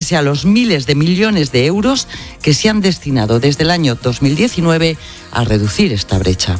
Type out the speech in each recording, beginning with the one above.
pese a los miles de millones de euros que se han destinado desde el año 2019 a reducir esta brecha.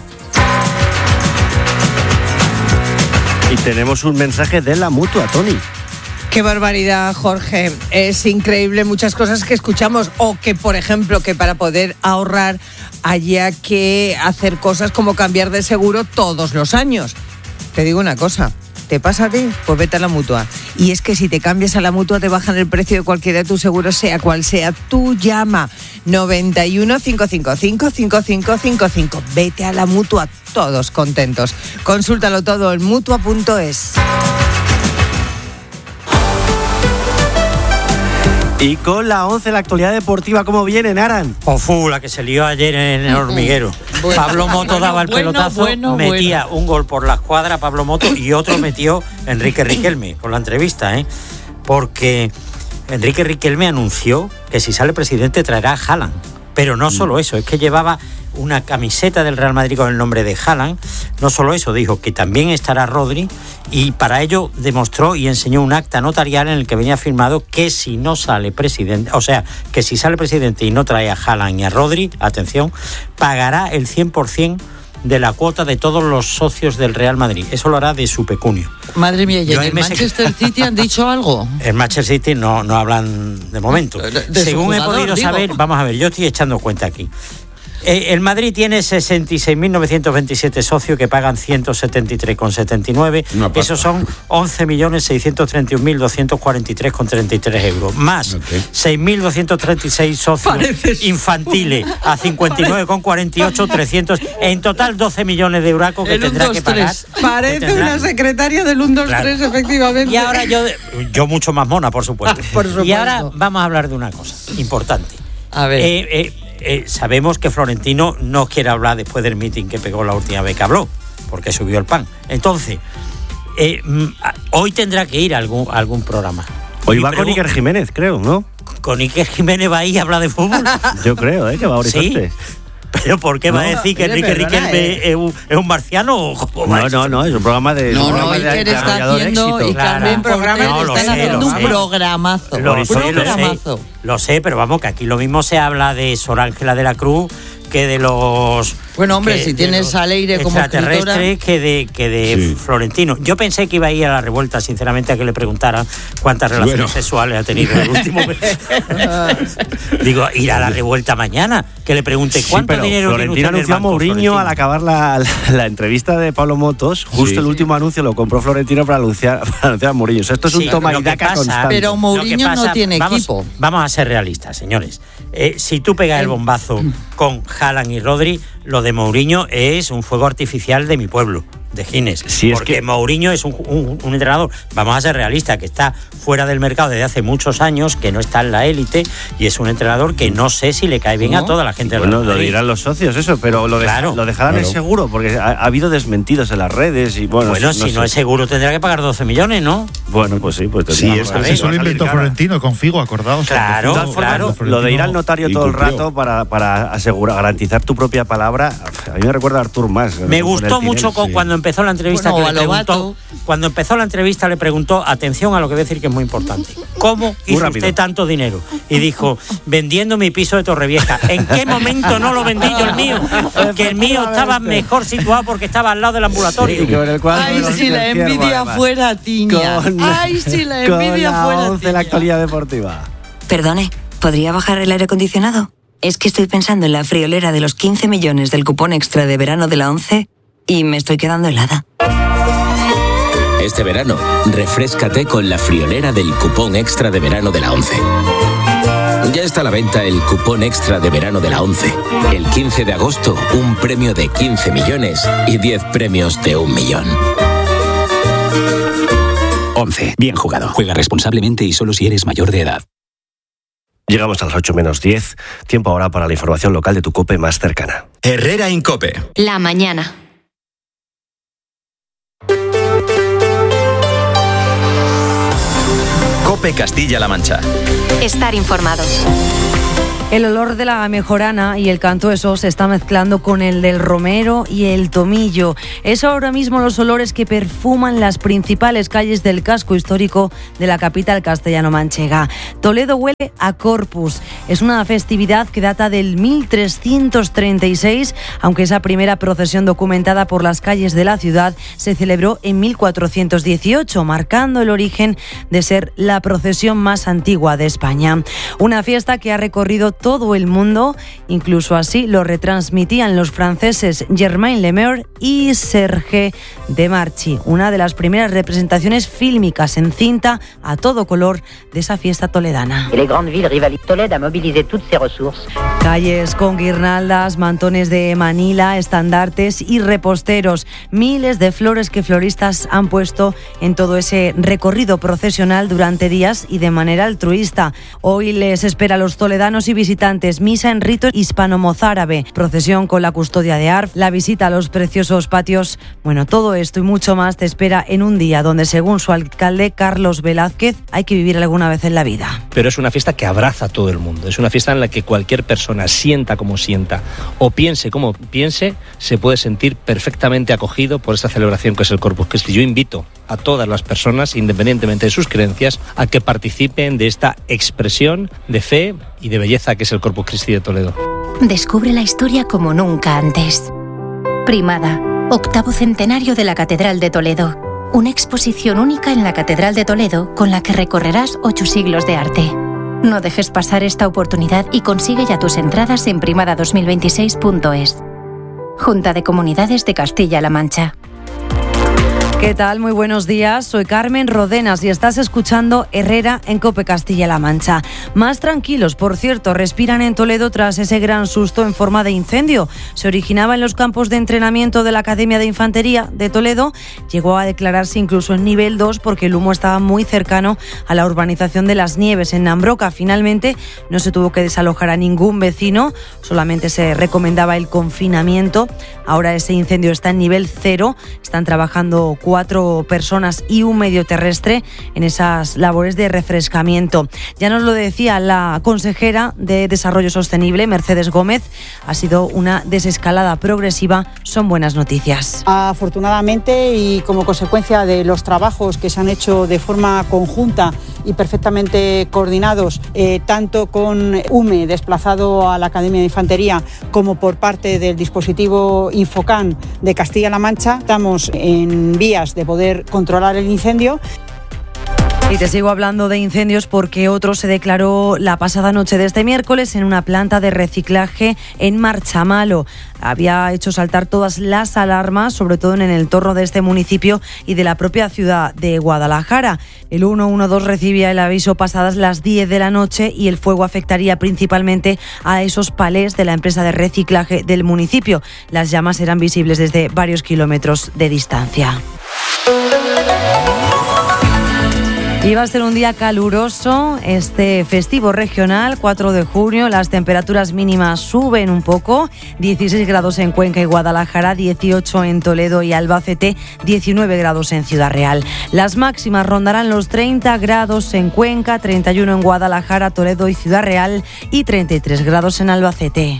Y tenemos un mensaje de la Mutua, Toni. Qué barbaridad, Jorge. Es increíble muchas cosas que escuchamos, o que, por ejemplo, que para poder ahorrar haya que hacer cosas como cambiar de seguro todos los años. Te digo una cosa, ¿te pasa a ti? Pues vete a la Mutua. Y es que si te cambias a la Mutua te bajan el precio de cualquiera de tus seguros, sea cual sea. Tú llama 91 555 5555. Vete a la Mutua, todos contentos. Consúltalo todo en mutua.es. Y con la 11, la actualidad deportiva, ¿cómo viene, Naran? La que se lió ayer en el hormiguero. Bueno, Pablo Moto daba el pelotazo, metía un gol por la escuadra Pablo Moto y otro metió Enrique Riquelme con la entrevista, porque Enrique Riquelme anunció que si sale presidente traerá a Haaland. Pero no solo eso, es que llevaba una camiseta del Real Madrid con el nombre de Haaland. No solo eso, dijo que también estará Rodri, y para ello demostró y enseñó un acta notarial en el que venía firmado que si no sale presidente, o sea, que si sale presidente y no trae a Haaland y a Rodri, atención, pagará el 100% de la cuota de todos los socios del Real Madrid. Eso lo hará de su pecunio. Madre mía, ¿y en el Manchester City han dicho algo? En Manchester City no hablan de momento. Según he podido saber, vamos a ver, yo estoy echando cuenta aquí. El Madrid tiene 66.927 socios que pagan 173,79. Esos son 11.631.243,33 euros. Más 6.236 socios infantiles a 59,48, 300. En total 12 millones de euros que tendrá que pagar. Parece una secretaria del 1, 2, 3, efectivamente. Y ahora yo mucho más mona, por supuesto. Por supuesto. Y ahora vamos a hablar de una cosa importante. A ver. Sabemos que Florentino no quiere hablar después del meeting que pegó la última vez que habló, porque subió el pan. Entonces, hoy tendrá que ir a algún programa. Hoy va con Iker Jiménez, creo, ¿no? ¿Con Iker Jiménez va a ir a hablar de fútbol? Yo creo, que va a Horizonte. ¿Sí? ¿Pero por qué va a decir que Enrique Riquelme es un marciano? No, es un programa de... Iker está haciendo, y Carmen Porter están haciendo un programazo. Lo sé, pero vamos, que aquí lo mismo se habla de Sor Ángela de la Cruz que de los... Bueno, hombre, si tienes a Leire como escritora... que de Florentino. Yo pensé que iba a ir a la revuelta, sinceramente, a que le preguntaran cuántas relaciones sexuales ha tenido en el último mes. Digo, ir a la revuelta mañana, que le pregunte cuánto dinero Florentino tiene usted en el anunció a banco, Mourinho Florentino. al acabar la entrevista de Pablo Motos. Justo el último anuncio lo compró Florentino para anunciar a Mourinho. O sea, esto es un toma y daca constante. Pero Mourinho no tiene equipo. Vamos a ser realistas, señores. Si tú pegas el bombazo con Haaland y Rodri, lo de Mourinho es un fuego artificial de mi pueblo, de Gines. Porque Mourinho es un entrenador, vamos a ser realistas, que está fuera del mercado desde hace muchos años, que no está en la élite, y es un entrenador que no sé si le cae bien a toda la gente. Bueno, lo dirán los socios, eso, pero lo de Haaland es seguro, porque ha habido desmentidos en las redes. Y bueno, si no es seguro tendrá que pagar 12 millones, ¿no? Bueno, pues sí. Pues eso lo inventó Florentino con Figo, acordaos. Claro. Lo de ir al notario todo el rato para asegurar, garantizar tu propia palabra, a mí me recuerda a Artur Mas. Me gustó mucho cuando empezó la entrevista, cuando empezó la entrevista le preguntó, atención a lo que voy a decir que es muy importante, ¿cómo hizo usted tanto dinero? Y dijo, vendiendo mi piso de Torrevieja. ¿En qué momento no lo vendí yo el mío? Que el mío estaba mejor situado porque estaba al lado del ambulatorio. Ay, si la envidia fuera tiña. Ay, si la envidia fuera tiña. La actualidad deportiva. Perdone, ¿podría bajar el aire acondicionado? Es que estoy pensando en la friolera de los 15 millones del cupón extra de verano de la 11 y me estoy quedando helada. Este verano, refréscate con la friolera del cupón extra de verano de la 11. Ya está a la venta el cupón extra de verano de la 11. El 15 de agosto, un premio de 15 millones y 10 premios de 1 millón. 11. Bien jugado. Juega responsablemente y solo si eres mayor de edad. Llegamos a las 8 menos 10. Tiempo ahora para la información local de tu COPE más cercana. Herrera Incope. La mañana. COPE Castilla-La Mancha. Estar informados. El olor de la mejorana y el canto eso se está mezclando con el del romero y el tomillo. Es ahora mismo los olores que perfuman las principales calles del casco histórico de la capital castellano-manchega. Toledo huele a Corpus. Es una festividad que data del 1336, aunque esa primera procesión documentada por las calles de la ciudad se celebró en 1418, marcando el origen de ser la procesión más antigua de España. Una fiesta que ha recorrido todo el mundo, incluso así lo retransmitían los franceses Germain Lemeur y Serge Demarchi, una de las primeras representaciones fílmicas en cinta a todo color de esa fiesta toledana. Calles con guirnaldas, mantones de Manila, estandartes y reposteros, miles de flores que floristas han puesto en todo ese recorrido procesional durante días y de manera altruista. Hoy les espera a los toledanos y visitantes misa en rito hispano-mozárabe, procesión con la custodia de Arf, la visita a los preciosos patios. Bueno, todo esto y mucho más te espera en un día donde, según su alcalde Carlos Velázquez, hay que vivir alguna vez en la vida. Pero es una fiesta que abraza a todo el mundo. Es una fiesta en la que cualquier persona, sienta como sienta o piense como piense, se puede sentir perfectamente acogido por esta celebración que es el Corpus Christi. Yo invito a todas las personas, independientemente de sus creencias, a que participen de esta expresión de fe y de belleza que es el Corpus Christi de Toledo. Descubre la historia como nunca antes. Primada, 8º centenario de la Catedral de Toledo. Una exposición única en la Catedral de Toledo con la que recorrerás 8 siglos de arte. No dejes pasar esta oportunidad y consigue ya tus entradas en primada2026.es. Junta de Comunidades de Castilla-La Mancha. ¿Qué tal? Muy buenos días. Soy Carmen Rodenas y estás escuchando Herrera en COPE Castilla-La Mancha. Más tranquilos, por cierto, respiran en Toledo tras ese gran susto en forma de incendio. Se originaba en los campos de entrenamiento de la Academia de Infantería de Toledo. Llegó a declararse incluso en nivel 2 porque el humo estaba muy cercano a la urbanización de Las Nieves en Nambroca. Finalmente no se tuvo que desalojar a ningún vecino, solamente se recomendaba el confinamiento. Ahora ese incendio está en nivel 0. Están trabajando 4 personas y un medio terrestre en esas labores de refrescamiento. Ya nos lo decía la consejera de Desarrollo Sostenible, Mercedes Gómez, ha sido una desescalada progresiva, son buenas noticias. Afortunadamente, y como consecuencia de los trabajos que se han hecho de forma conjunta y perfectamente coordinados, tanto con UME desplazado a la Academia de Infantería como por parte del dispositivo Infocan de Castilla-La Mancha, estamos en vías de poder controlar el incendio. Y te sigo hablando de incendios porque otro se declaró la pasada noche de este miércoles en una planta de reciclaje en Marchamalo. Había hecho saltar todas las alarmas, sobre todo en el entorno de este municipio y de la propia ciudad de Guadalajara. El 112 recibía el aviso pasadas las 10 de la noche y el fuego afectaría principalmente a esos palés de la empresa de reciclaje del municipio. Las llamas eran visibles desde varios kilómetros de distancia. Iba a ser un día caluroso este festivo regional, 4 de junio. Las temperaturas mínimas suben un poco, 16 grados en Cuenca y Guadalajara, 18 en Toledo y Albacete, 19 grados en Ciudad Real. Las máximas rondarán los 30 grados en Cuenca, 31 en Guadalajara, Toledo y Ciudad Real y 33 grados en Albacete.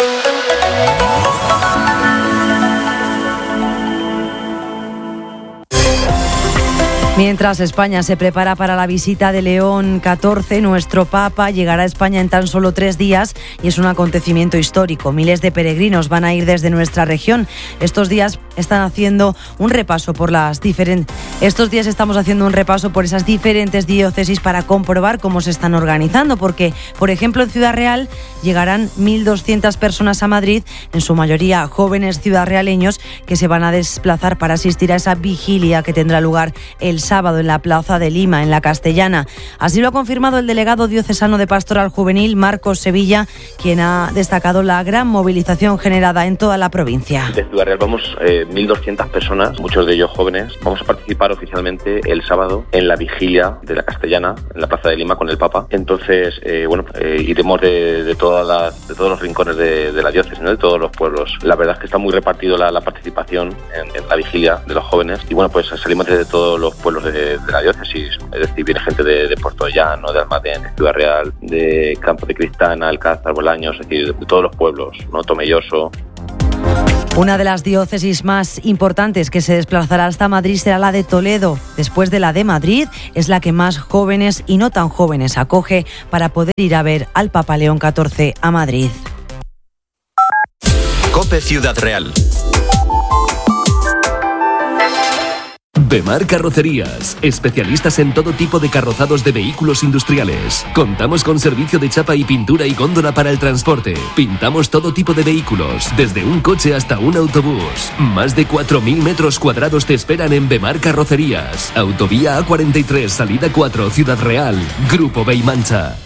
Mientras España se prepara para la visita de León XIV, nuestro Papa llegará a España en tan solo 3 días y es un acontecimiento histórico. Miles de peregrinos van a ir desde nuestra región. Estos días estamos haciendo un repaso por esas diferentes diócesis para comprobar cómo se están organizando, porque, por ejemplo, en Ciudad Real llegarán 1.200 personas a Madrid, en su mayoría jóvenes ciudadrealeños que se van a desplazar para asistir a esa vigilia que tendrá lugar el sábado en la Plaza de Lima, en la Castellana. Así lo ha confirmado el delegado diocesano de Pastoral Juvenil, Marcos Sevilla, quien ha destacado la gran movilización generada en toda la provincia. De Ciudad Real vamos 1.200 personas, muchos de ellos jóvenes. Vamos a participar oficialmente el sábado en la vigilia de la Castellana, en la Plaza de Lima, con el Papa. Entonces, iremos de todos los rincones de la diócesis, ¿no? De todos los pueblos. La verdad es que está muy repartido la participación en la vigilia de los jóvenes. Y bueno, pues salimos desde todos los pueblos pueblos de la diócesis, es decir, viene gente de Puerto Llano, de Almadén, de Ciudad Real, de Campo de Cristana, Alcázar, Bolaños, es decir, de todos los pueblos, ¿no? Tomelloso. Una de las diócesis más importantes que se desplazará hasta Madrid será la de Toledo. Después de la de Madrid, es la que más jóvenes y no tan jóvenes acoge para poder ir a ver al Papa León XIV a Madrid. COPE Ciudad Real. Bemar Carrocerías, especialistas en todo tipo de carrozados de vehículos industriales. Contamos con servicio de chapa y pintura y góndola para el transporte. Pintamos todo tipo de vehículos, desde un coche hasta un autobús. Más de 4.000 metros cuadrados te esperan en Bemar Carrocerías. Autovía A43, salida 4, Ciudad Real. Grupo Beimancha.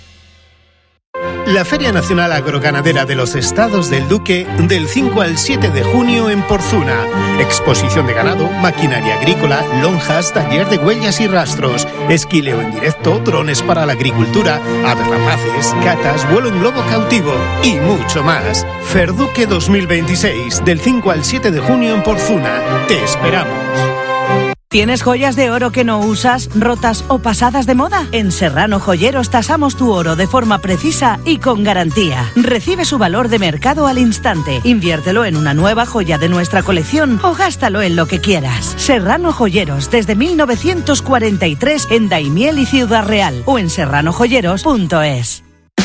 La Feria Nacional Agroganadera de los Estados del Duque del 5 al 7 de junio en Porzuna. Exposición de ganado, maquinaria agrícola, lonjas, taller de huellas y rastros, esquileo en directo, drones para la agricultura, aves rapaces, catas, vuelo en globo cautivo y mucho más. Ferduque 2026 del 5 al 7 de junio en Porzuna. Te esperamos. ¿Tienes joyas de oro que no usas, rotas o pasadas de moda? En Serrano Joyeros tasamos tu oro de forma precisa y con garantía. Recibe su valor de mercado al instante. Inviértelo en una nueva joya de nuestra colección o gástalo en lo que quieras. Serrano Joyeros, desde 1943 en Daimiel y Ciudad Real o en serranojoyeros.es.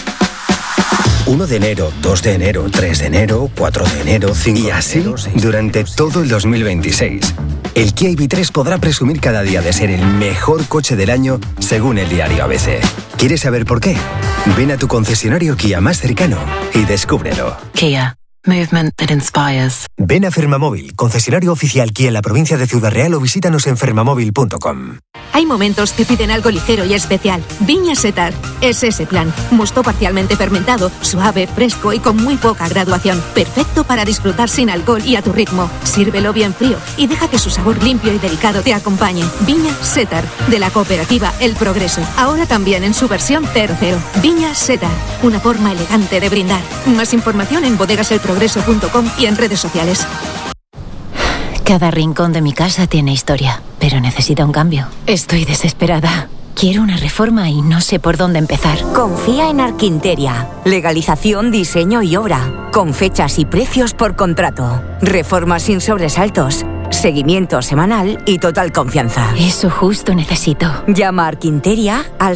1 de enero, 2 de enero, 3 de enero, 4 de enero, 5 y así de enero, durante todo el 2026. El Kia EV3 podrá presumir cada día de ser el mejor coche del año según el diario ABC. ¿Quieres saber por qué? Ven a tu concesionario Kia más cercano y descúbrelo. Kia. Movement that inspires. Ven a Fermamóvil, concesionario oficial Kia en la provincia de Ciudad Real o visítanos en fermamóvil.com. Hay momentos que piden algo ligero y especial. Viña Setar es ese plan. Mosto parcialmente fermentado, suave, fresco y con muy poca graduación. Perfecto para disfrutar sin alcohol y a tu ritmo. Sírvelo bien frío y deja que su sabor limpio y delicado te acompañe. Viña Setar, de la cooperativa El Progreso. Ahora también en su versión 00. Viña Setar, una forma elegante de brindar. Más información en bodegaselprogreso.com y en redes sociales. Cada rincón de mi casa tiene historia, pero necesita un cambio. Estoy desesperada. Quiero una reforma y no sé por dónde empezar. Confía en Arquinteria. Legalización, diseño y obra. Con fechas y precios por contrato. Reformas sin sobresaltos. Seguimiento semanal y total confianza. Eso justo necesito. Llama a Arquinteria al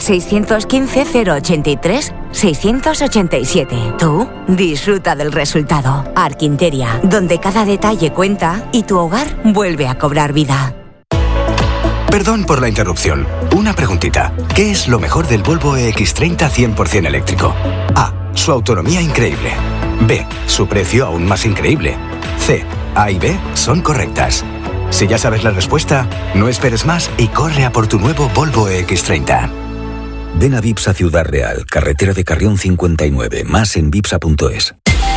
615-083-687. Tú disfruta del resultado. Arquinteria, donde cada detalle cuenta y tu hogar vuelve a cobrar vida. Perdón por la interrupción. Una preguntita. ¿Qué es lo mejor del Volvo EX30 100% eléctrico? A. Su autonomía increíble. B. Su precio aún más increíble. C. A y B son correctas. Si ya sabes la respuesta, no esperes más y corre a por tu nuevo Volvo EX30. Ven a Vipsa Ciudad Real, carretera de Carrión 59, más en vipsa.es.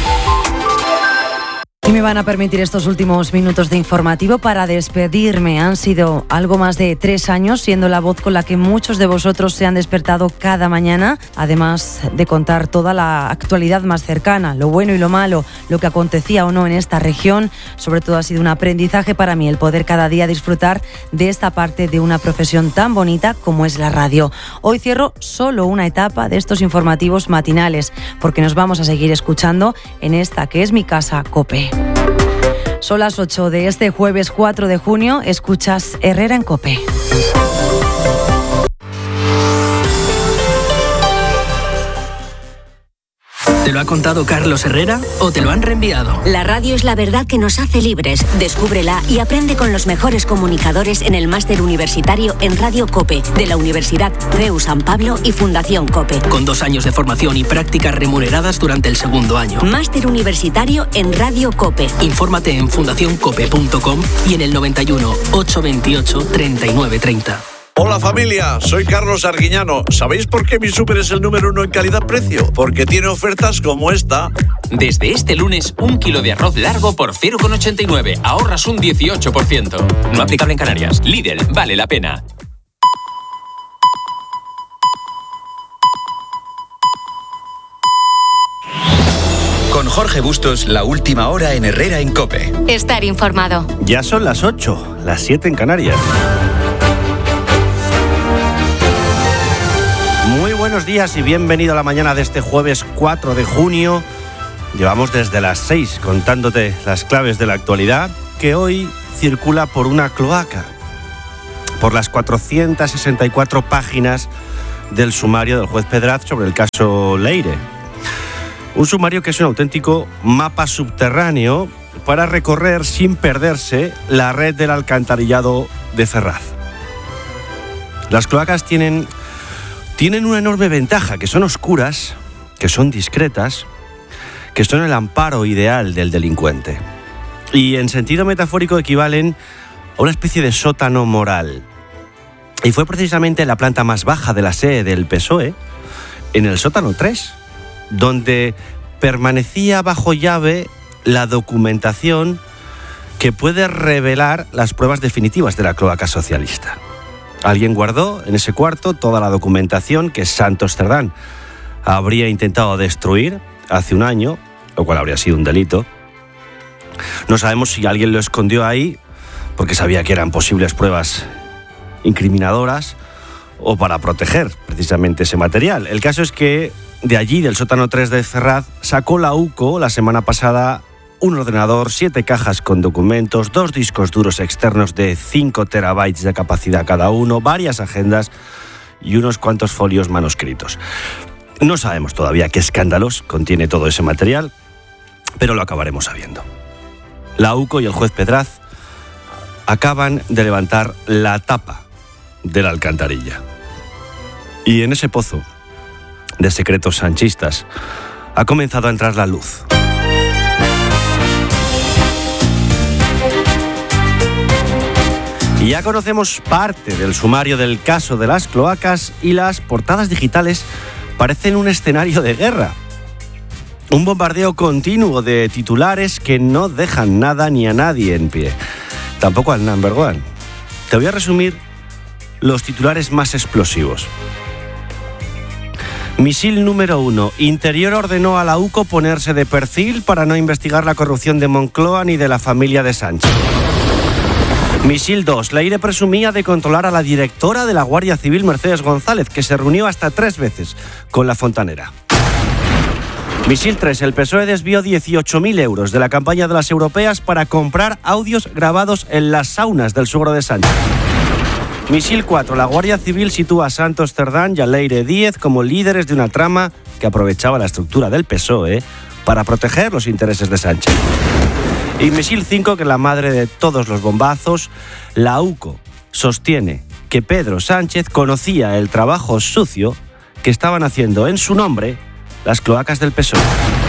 Y me van a permitir estos últimos minutos de informativo para despedirme. Han sido algo más de 3 años siendo la voz con la que muchos de vosotros se han despertado cada mañana, además de contar toda la actualidad más cercana, lo bueno y lo malo, lo que acontecía o no en esta región. Sobre todo ha sido un aprendizaje para mí el poder cada día disfrutar de esta parte de una profesión tan bonita como es la radio. Hoy cierro solo una etapa de estos informativos matinales, porque nos vamos a seguir escuchando en esta que es mi casa, COPE. Son las 8 de este jueves 4 de junio. Escuchas Herrera en COPE. ¿Te lo ha contado Carlos Herrera o te lo han reenviado? La radio es la verdad que nos hace libres. Descúbrela y aprende con los mejores comunicadores en el máster universitario en Radio COPE de la Universidad CEU San Pablo y Fundación COPE. Con 2 años de formación y prácticas remuneradas durante el segundo año. Máster universitario en Radio COPE. Infórmate en fundacioncope.com y en el 91 828 3930. Hola familia, soy Carlos Arguiñano. ¿Sabéis por qué mi súper es el número 1 en calidad-precio? Porque tiene ofertas como esta. Desde este lunes, 1 kilo de arroz largo por 0,89. Ahorras un 18%. No aplicable en Canarias. Lidl, vale la pena. Con Jorge Bustos, la última hora en Herrera en COPE. Estar informado. Ya son las 8, las 7 en Canarias. buenos días y bienvenido a la mañana de este jueves 4 de junio. Llevamos desde las 6 contándote las claves de la actualidad, que hoy circula por una cloaca, por las 464 páginas del sumario del juez Pedraz sobre el caso Leire. Un sumario que es un auténtico mapa subterráneo para recorrer sin perderse la red del alcantarillado de Ferraz. Las cloacas tienen una enorme ventaja, que son oscuras, que son discretas, que son el amparo ideal del delincuente. Y en sentido metafórico equivalen a una especie de sótano moral. Y fue precisamente en la planta más baja de la sede del PSOE, en el sótano 3, donde permanecía bajo llave la documentación que puede revelar las pruebas definitivas de la cloaca socialista. Alguien guardó en ese cuarto toda la documentación que Santos Cerdán habría intentado destruir hace un año, lo cual habría sido un delito. No sabemos si alguien lo escondió ahí porque sabía que eran posibles pruebas incriminadoras o para proteger precisamente ese material. El caso es que de allí, del sótano 3 de Ferraz, sacó la UCO la semana pasada un ordenador, 7 cajas con documentos, 2 discos duros externos de 5 terabytes de capacidad cada uno, varias agendas y unos cuantos folios manuscritos. No sabemos todavía qué escándalos contiene todo ese material, pero lo acabaremos sabiendo. La UCO y el juez Pedraz acaban de levantar la tapa de la alcantarilla. Y en ese pozo de secretos sanchistas ha comenzado a entrar la luz. Y ya conocemos parte del sumario del caso de las cloacas y las portadas digitales parecen un escenario de guerra. Un bombardeo continuo de titulares que no dejan nada ni a nadie en pie. Tampoco al number one. Te voy a resumir los titulares más explosivos. Misil número 1. Interior ordenó a la UCO ponerse de perfil para no investigar la corrupción de Moncloa ni de la familia de Sánchez. Misil 2. Leire presumía de controlar a la directora de la Guardia Civil, Mercedes González, que se reunió hasta 3 veces con la fontanera. Misil 3. El PSOE desvió 18.000 euros de la campaña de las europeas para comprar audios grabados en las saunas del suegro de Sánchez. Misil 4. La Guardia Civil sitúa a Santos Cerdán y a Leire Díez como líderes de una trama que aprovechaba la estructura del PSOE para proteger los intereses de Sánchez. Y Misil 5, que es la madre de todos los bombazos, la UCO sostiene que Pedro Sánchez conocía el trabajo sucio que estaban haciendo en su nombre las cloacas del PSOE.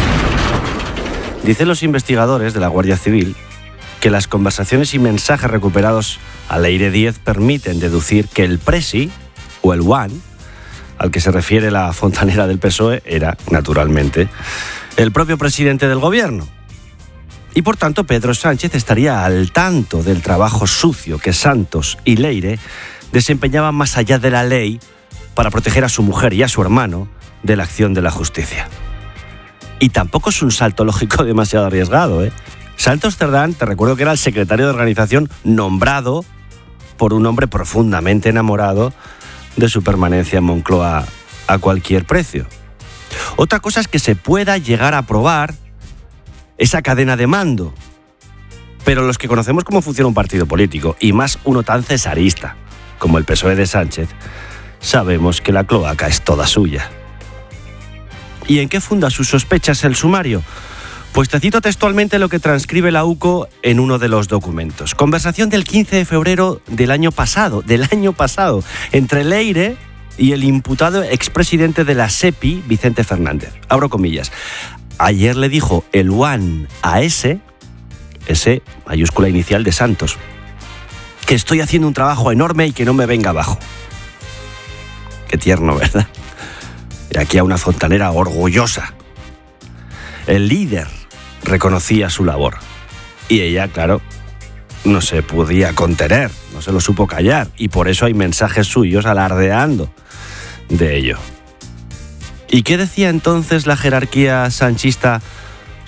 Dicen los investigadores de la Guardia Civil que las conversaciones y mensajes recuperados a Leire Díez permiten deducir que el presi, o el one, al que se refiere la fontanera del PSOE, era, naturalmente, el propio presidente del gobierno. Y por tanto Pedro Sánchez estaría al tanto del trabajo sucio que Santos y Leire desempeñaban más allá de la ley para proteger a su mujer y a su hermano de la acción de la justicia. Y tampoco es un salto lógico demasiado arriesgado, ¿eh? Santos Cerdán, te recuerdo que era el secretario de organización nombrado por un hombre profundamente enamorado de su permanencia en Moncloa a cualquier precio. Otra cosa es que se pueda llegar a probar esa cadena de mando, pero los que conocemos cómo funciona un partido político, y más uno tan cesarista como el PSOE de Sánchez, sabemos que la cloaca es toda suya. ¿Y en qué funda sus sospechas el sumario? Pues te cito textualmente lo que transcribe la UCO en uno de los documentos. Conversación del 15 de febrero del año pasado, entre Leire y el imputado expresidente de la SEPI, Vicente Fernández. Abro comillas. Ayer le dijo el one a ese mayúscula inicial de Santos, que estoy haciendo un trabajo enorme y que no me venga abajo. Qué tierno, ¿verdad? Y aquí a una fontanera orgullosa. El líder reconocía su labor. Y ella, claro, no se podía contener, no se lo supo callar. Y por eso hay mensajes suyos alardeando de ello. ¿Y qué decía entonces la jerarquía sanchista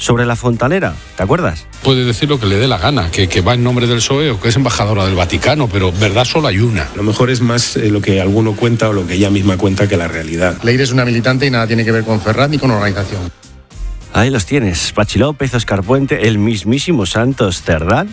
sobre la fontanera, ¿te acuerdas? Puede decir lo que le dé la gana, que va en nombre del PSOE o que es embajadora del Vaticano, pero verdad solo hay una. A lo mejor es más lo que alguno cuenta o lo que ella misma cuenta que la realidad. Leire es una militante y nada tiene que ver con Ferrat ni con organización. Ahí los tienes, Pachi López, Óscar Puente, el mismísimo Santos Cerdán.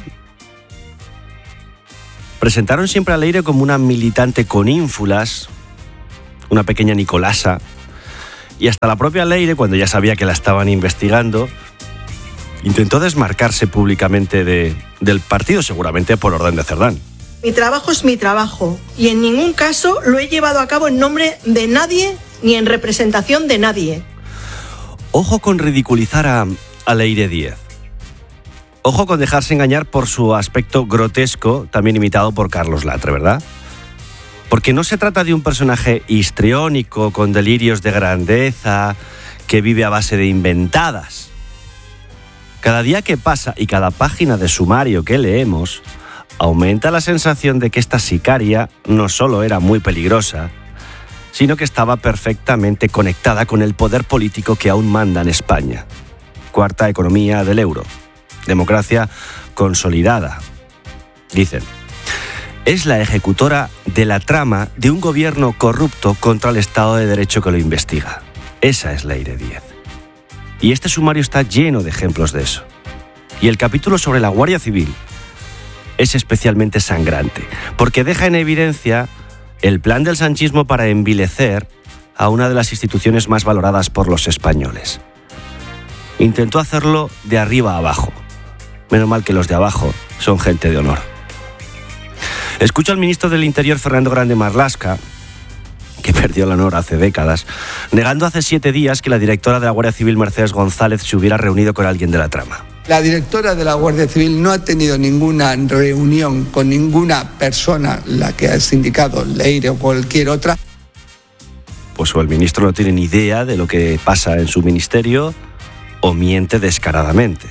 Presentaron siempre a Leire como una militante con ínfulas, una pequeña Nicolasa, y hasta la propia Leire, cuando ya sabía que la estaban investigando, intentó desmarcarse públicamente del partido, seguramente por orden de Cerdán. Mi trabajo es mi trabajo y en ningún caso lo he llevado a cabo en nombre de nadie ni en representación de nadie. Ojo con ridiculizar a Leire Díez. Ojo con dejarse engañar por su aspecto grotesco, también imitado por Carlos Latre, ¿verdad? Porque no se trata de un personaje histriónico, con delirios de grandeza, que vive a base de inventadas. Cada día que pasa y cada página de sumario que leemos, aumenta la sensación de que esta sicaria no solo era muy peligrosa, sino que estaba perfectamente conectada con el poder político que aún manda en España. Cuarta economía del euro. Democracia consolidada. Dicen, es la ejecutora de la trama de un gobierno corrupto contra el Estado de Derecho que lo investiga. Esa es Leire Díez. Y este sumario está lleno de ejemplos de eso. Y el capítulo sobre la Guardia Civil es especialmente sangrante, porque deja en evidencia el plan del sanchismo para envilecer a una de las instituciones más valoradas por los españoles. Intentó hacerlo de arriba a abajo. Menos mal que los de abajo son gente de honor. Escucho al ministro del Interior, Fernando Grande Marlaska, que perdió el honor hace décadas, negando hace 7 días que la directora de la Guardia Civil, Mercedes González, se hubiera reunido con alguien de la trama. La directora de la Guardia Civil no ha tenido ninguna reunión con ninguna persona, la que has indicado, Leire o cualquier otra. Pues o el ministro no tiene ni idea de lo que pasa en su ministerio o miente descaradamente.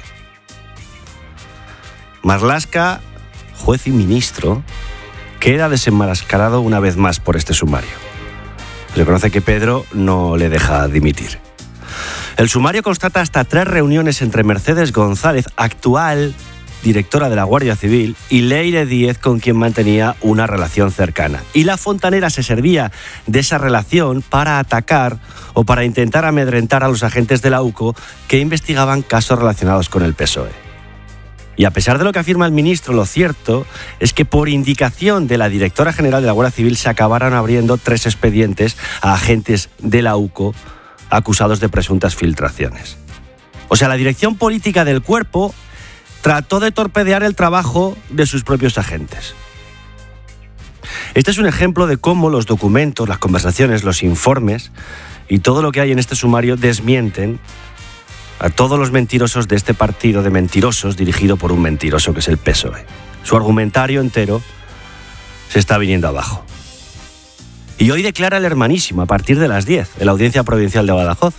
Marlaska, juez y ministro, queda desenmascarado una vez más por este sumario. Reconoce que Pedro no le deja dimitir. El sumario constata hasta 3 reuniones entre Mercedes González, actual directora de la Guardia Civil, y Leire Díez, con quien mantenía una relación cercana. Y la fontanera se servía de esa relación para atacar o para intentar amedrentar a los agentes de la UCO que investigaban casos relacionados con el PSOE. Y a pesar de lo que afirma el ministro, lo cierto es que por indicación de la directora general de la Guardia Civil se acabaron abriendo 3 expedientes a agentes de la UCO acusados de presuntas filtraciones. O sea, la dirección política del cuerpo trató de torpedear el trabajo de sus propios agentes. Este es un ejemplo de cómo los documentos, las conversaciones, los informes y todo lo que hay en este sumario desmienten a todos los mentirosos de este partido de mentirosos dirigido por un mentiroso que es el PSOE. Su argumentario entero se está viniendo abajo. Y hoy declara el Hermanísimo a partir de las 10 en la Audiencia Provincial de Badajoz.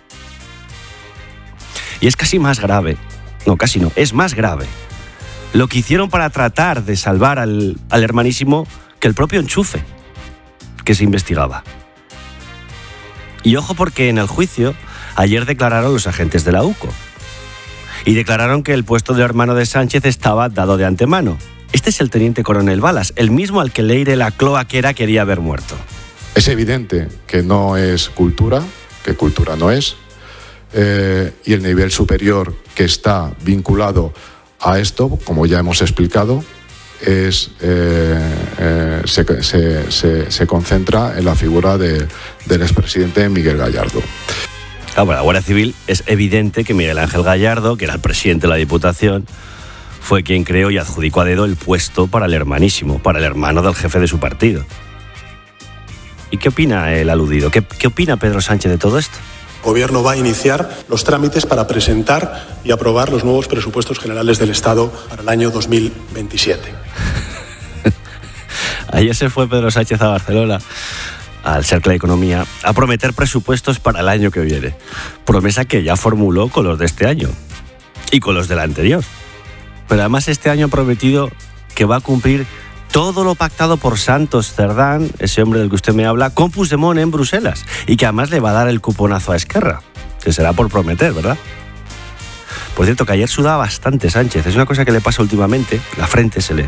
Y es casi más grave, no, casi no, es más grave lo que hicieron para tratar de salvar al Hermanísimo que el propio enchufe que se investigaba. Y ojo, porque en el juicio ayer declararon los agentes de la UCO y declararon que el puesto de hermano de Sánchez estaba dado de antemano. Este es el teniente coronel Balas, el mismo al que Leire la cloaquera quería haber muerto. Es evidente que no es cultura, que cultura no es, y el nivel superior que está vinculado a esto, como ya hemos explicado, se concentra en la figura del expresidente Miguel Gallardo. Claro, la Guardia Civil es evidente que Miguel Ángel Gallardo, que era el presidente de la Diputación, fue quien creó y adjudicó a dedo el puesto para el Hermanísimo, para el hermano del jefe de su partido. ¿Y qué opina el aludido? ¿Qué opina Pedro Sánchez de todo esto? El Gobierno va a iniciar los trámites para presentar y aprobar los nuevos presupuestos generales del Estado para el año 2027. Ayer se fue Pedro Sánchez a Barcelona, al Cercle de Economía, a prometer presupuestos para el año que viene. Promesa que ya formuló con los de este año y con los del anterior. Pero además este año ha prometido que va a cumplir todo lo pactado por Santos Cerdán, ese hombre del que usted me habla, con Puigdemont en Bruselas, y que además le va a dar el cuponazo a Esquerra, que será por prometer, ¿verdad? Por cierto, que ayer sudaba bastante Sánchez. Es una cosa que le pasa últimamente. La frente se le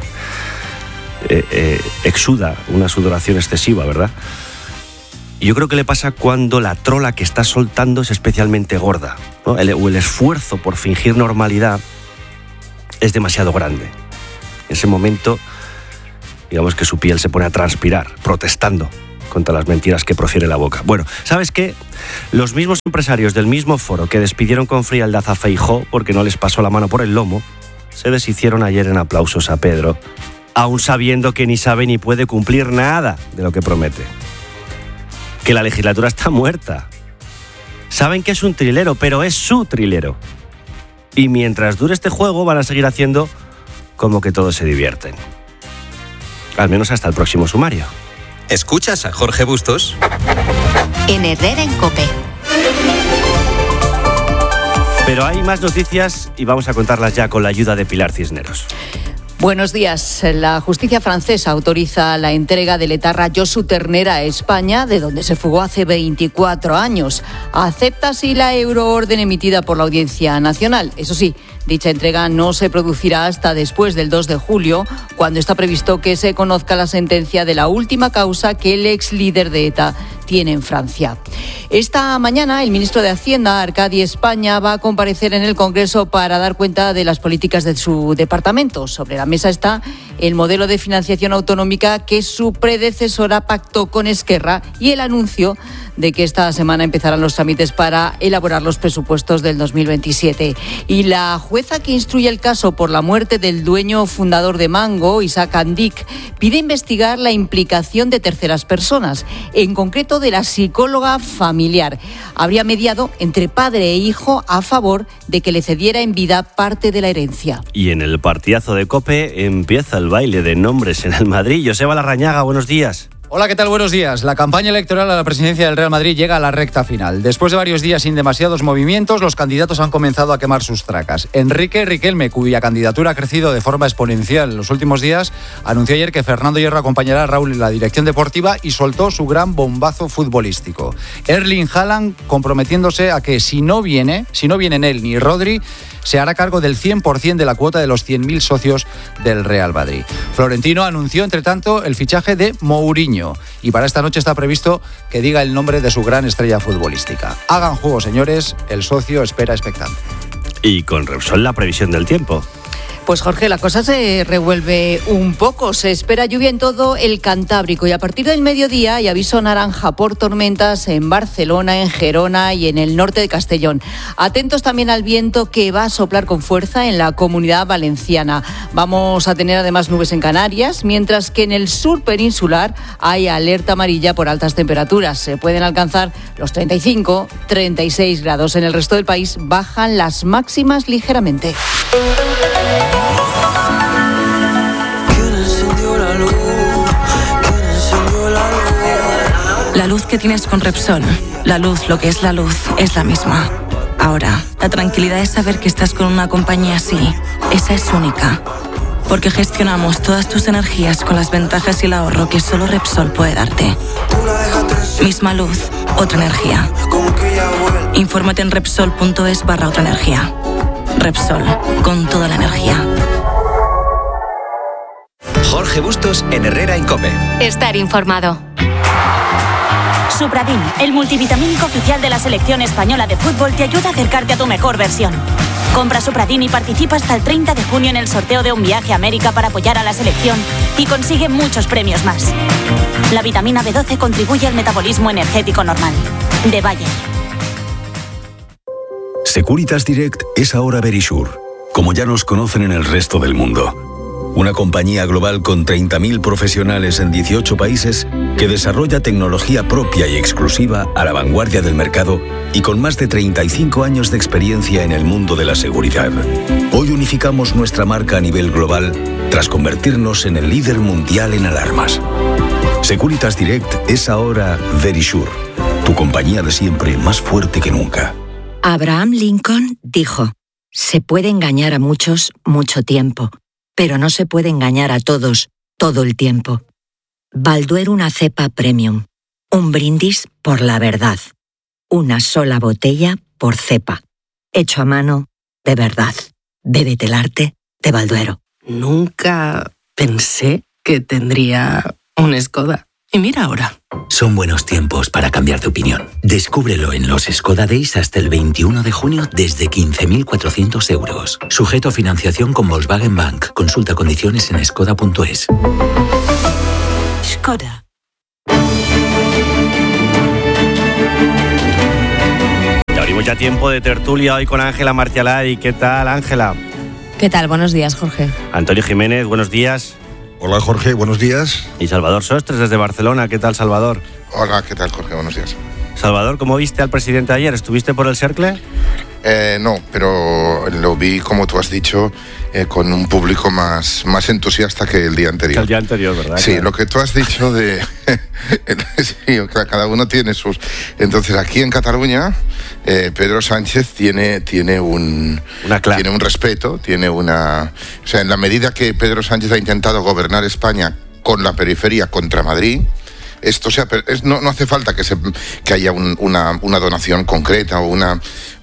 exuda una sudoración excesiva, ¿verdad? Y yo creo que le pasa cuando la trola que está soltando es especialmente gorda, ¿no? O el esfuerzo por fingir normalidad es demasiado grande. En ese momento, digamos que su piel se pone a transpirar, protestando contra las mentiras que profiere la boca. Bueno, ¿sabes qué? Los mismos empresarios del mismo foro que despidieron con frialdad a Feijóo porque no les pasó la mano por el lomo, se deshicieron ayer en aplausos a Pedro, aún sabiendo que ni sabe ni puede cumplir nada de lo que promete. Que la legislatura está muerta. Saben que es un trilero, pero es su trilero. Y mientras dure este juego van a seguir haciendo como que todos se divierten. Al menos hasta el próximo sumario. ¿Escuchas a Jorge Bustos? En Herrera en COPE. Pero hay más noticias y vamos a contarlas ya con la ayuda de Pilar Cisneros. Buenos días. La justicia francesa autoriza la entrega del etarra Josu Ternera a España, de donde se fugó hace 24 años. Acepta así la euroorden emitida por la Audiencia Nacional. Eso sí, dicha entrega no se producirá hasta después del 2 de julio, cuando está previsto que se conozca la sentencia de la última causa que el ex líder de ETA tiene en Francia. Esta mañana el ministro de Hacienda, Arcadi España, va a comparecer en el Congreso para dar cuenta de las políticas de su departamento. Sobre la mesa está el modelo de financiación autonómica que su predecesora pactó con Esquerra y el anuncio de que esta semana empezarán los trámites para elaborar los presupuestos del 2027. Y la jueza que instruye el caso por la muerte del dueño fundador de Mango, Isaac Andic, pide investigar la implicación de terceras personas, en concreto de la psicóloga familiar. Habría mediado entre padre e hijo a favor de que le cediera en vida parte de la herencia. Y en el partidazo de COPE empieza el baile de nombres en el Madrid. Joseba Larrañaga, buenos días. Hola, ¿qué tal? Buenos días. La campaña electoral a la presidencia del Real Madrid llega a la recta final. Después de varios días sin demasiados movimientos, los candidatos han comenzado a quemar sus tracas. Enrique Riquelme, cuya candidatura ha crecido de forma exponencial en los últimos días, anunció ayer que Fernando Hierro acompañará a Raúl en la dirección deportiva y soltó su gran bombazo futbolístico. Erling Haaland comprometiéndose a que si no vienen él ni Rodri, se hará cargo del 100% de la cuota de los 100.000 socios del Real Madrid. Florentino anunció, entre tanto, el fichaje de Mourinho. Y para esta noche está previsto que diga el nombre de su gran estrella futbolística. Hagan juego, señores, el socio espera expectante. Y con Repsol la previsión del tiempo. Pues Jorge, la cosa se revuelve un poco. Se espera lluvia en todo el Cantábrico y a partir del mediodía hay aviso naranja por tormentas en Barcelona, en Gerona y en el norte de Castellón. Atentos también al viento que va a soplar con fuerza en la Comunidad Valenciana. Vamos a tener además nubes en Canarias, mientras que en el sur peninsular hay alerta amarilla por altas temperaturas. Se pueden alcanzar los 35, 36 grados. En el resto del país bajan las máximas ligeramente. La luz que tienes con Repsol, la luz, lo que es la luz, es la misma. Ahora, la tranquilidad es saber que estás con una compañía así. Esa es única. Porque gestionamos todas tus energías con las ventajas y el ahorro que solo Repsol puede darte. Misma luz, otra energía. Infórmate en Repsol.es/otra energía. Repsol, con toda la energía. Jorge Bustos en Herrera en COPE. Estar informado. Supradin, el multivitamínico oficial de la selección española de fútbol, te ayuda a acercarte a tu mejor versión. Compra Supradin y participa hasta el 30 de junio en el sorteo de un viaje a América para apoyar a la selección y consigue muchos premios más. La vitamina B12 contribuye al metabolismo energético normal. De Bayer. Securitas Direct es ahora Verisure, como ya nos conocen en el resto del mundo. Una compañía global con 30.000 profesionales en 18 países que desarrolla tecnología propia y exclusiva a la vanguardia del mercado y con más de 35 años de experiencia en el mundo de la seguridad. Hoy unificamos nuestra marca a nivel global tras convertirnos en el líder mundial en alarmas. Securitas Direct es ahora Verisure, tu compañía de siempre más fuerte que nunca. Abraham Lincoln dijo: se puede engañar a muchos mucho tiempo, pero no se puede engañar a todos todo el tiempo. Balduero, una cepa premium. Un brindis por la verdad. Una sola botella por cepa. Hecho a mano, de verdad. Bébete el arte de Balduero. Nunca pensé que tendría un Skoda. Y mira ahora. Son buenos tiempos para cambiar de opinión. Descúbrelo en los Skoda Days hasta el 21 de junio desde 15.400 euros. Sujeto a financiación con Volkswagen Bank. Consulta condiciones en skoda.es. Skoda. Y abrimos ya tiempo de tertulia hoy con Ángela Martialay. ¿Qué tal, Ángela? ¿Qué tal? Buenos días, Jorge. Antonio Jiménez, buenos días. Hola, Jorge, buenos días. Y Salvador Sostres desde Barcelona. ¿Qué tal, Salvador? Hola, ¿qué tal, Jorge? Buenos días. Salvador, ¿cómo viste al presidente ayer? ¿Estuviste por el Cercle? No, pero lo vi, como tú has dicho, con un público más entusiasta que el día anterior. El día anterior, ¿verdad? Sí, claro. Lo que tú has dicho de... sí, cada uno tiene sus... Entonces, aquí en Cataluña, Pedro Sánchez tiene un respeto, tiene una... O sea, en la medida que Pedro Sánchez ha intentado gobernar España con la periferia contra Madrid... no hace falta que haya una donación concreta o una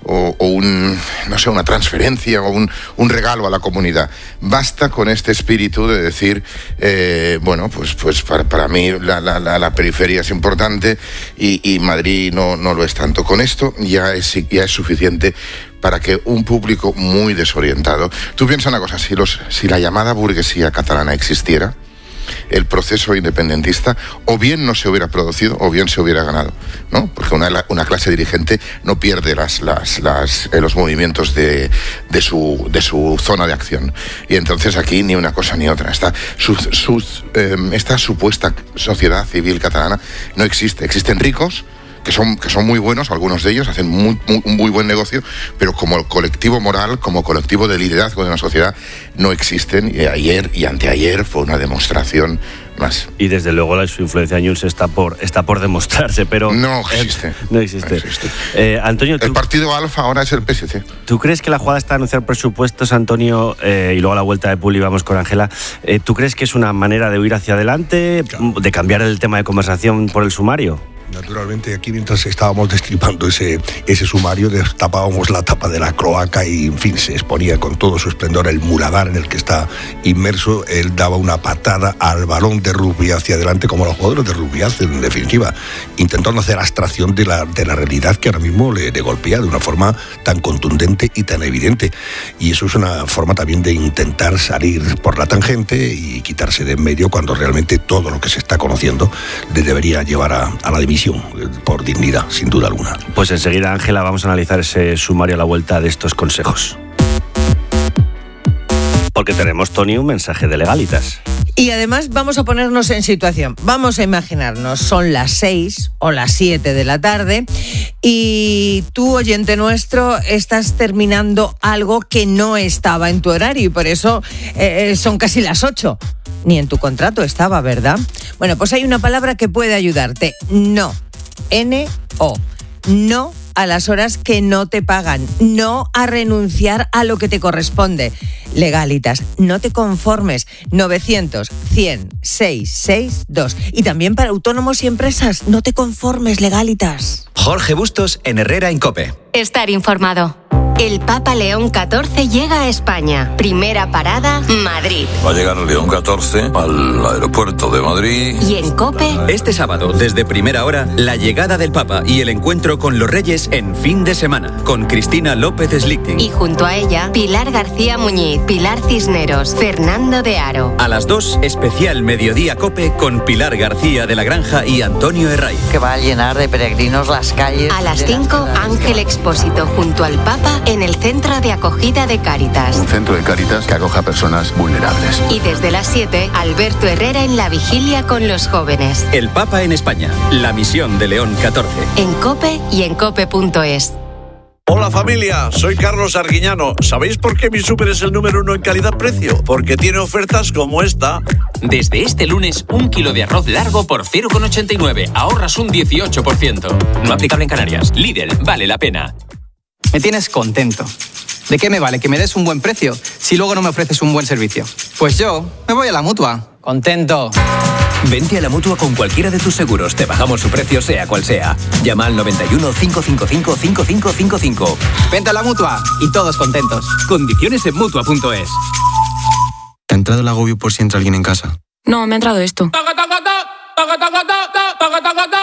transferencia o un regalo a la comunidad. Basta con este espíritu de decir, pues para mí la periferia es importante y Madrid no lo es tanto. Con esto ya es suficiente para que un público muy desorientado... Tú piensa una cosa, si la llamada burguesía catalana existiera, el proceso independentista o bien no se hubiera producido o bien se hubiera ganado, ¿no? Porque una clase dirigente no pierde los movimientos de su zona de acción. Y entonces aquí ni una cosa ni otra. Esta supuesta sociedad civil catalana no existe. Existen ricos que son muy buenos, algunos de ellos hacen un muy buen negocio, pero como colectivo moral, como colectivo de liderazgo de una sociedad, no existen. Y ayer y anteayer fue una demostración más. Y desde luego su influencia en Junts está por demostrarse, pero... No existe. No existe. Antonio, el partido alfa ahora es el PSC. ¿Tú crees que la jugada está a anunciar presupuestos, Antonio, y luego a la vuelta de Publi vamos con Ángela? ¿Tú crees que es una manera de huir hacia adelante, de cambiar el tema de conversación por el sumario? Naturalmente, aquí mientras estábamos destripando ese sumario, destapábamos la tapa de la cloaca y, en fin, se exponía con todo su esplendor el muladar en el que está inmerso. Él daba una patada al balón de rugby hacia adelante, como los jugadores de rugby hacen, en definitiva, intentando hacer abstracción de la realidad que ahora mismo le golpea de una forma tan contundente y tan evidente. Y eso es una forma también de intentar salir por la tangente y quitarse de en medio cuando realmente todo lo que se está conociendo le debería llevar a la dimisión por dignidad, sin duda alguna. Pues enseguida, Ángela, vamos a analizar ese sumario a la vuelta de estos consejos. Porque tenemos, Tony, un mensaje de Legalitas. Y además vamos a ponernos en situación. Vamos a imaginarnos, son las 6 o las 7 de la tarde y tú, oyente nuestro, estás terminando algo que no estaba en tu horario y por eso son casi las 8. Ni en tu contrato estaba, ¿verdad? Bueno, pues hay una palabra que puede ayudarte. No. N-O. No a las horas que no te pagan. No a renunciar a lo que te corresponde. Legalitas, no te conformes. 900-100-662. Y también para autónomos y empresas, no te conformes, Legalitas. Jorge Bustos en Herrera en COPE. Estar informado. El Papa León XIV llega a España. Primera parada, Madrid. Va a llegar León XIV al aeropuerto de Madrid. Y en COPE... Este sábado, desde primera hora, la llegada del Papa y el encuentro con los Reyes en fin de semana, con Cristina López Slichting. Y junto a ella, Pilar García Muñiz, Pilar Cisneros, Fernando de Aro. A las 2, especial Mediodía COPE con Pilar García de la Granja y Antonio Herraiz. Que va a llenar de peregrinos las calles. A las 5, Ángel Expósito junto al Papa en el Centro de Acogida de Cáritas. Un centro de Cáritas que acoge a personas vulnerables. Y desde las 7, Alberto Herrera en la vigilia con los jóvenes. El Papa en España, la misión de León XIV. En COPE y en cope.es. Hola familia, soy Carlos Arguiñano. ¿Sabéis por qué mi súper es el número 1 en calidad-precio? Porque tiene ofertas como esta. Desde este lunes, 1 kilo de arroz largo por 0,89. Ahorras un 18%. No aplicable en Canarias. Lidl, vale la pena. Me tienes contento. ¿De qué me vale que me des un buen precio si luego no me ofreces un buen servicio? Pues yo me voy a la Mutua. Contento. Vente a la Mutua con cualquiera de tus seguros. Te bajamos su precio sea cual sea. Llama al 91 555 5555. Vente a la Mutua y todos contentos. Condiciones en Mutua.es. ¿Te ha entrado el agobio por si entra alguien en casa? No, me ha entrado esto.